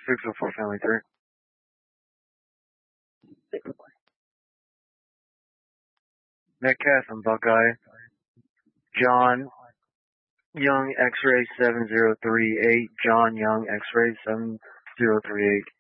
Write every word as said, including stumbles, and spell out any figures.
six oh four Family three. Metcalf and Buckeye. John Young X-ray seven zero three eight. John Young X-ray seven zero three eight.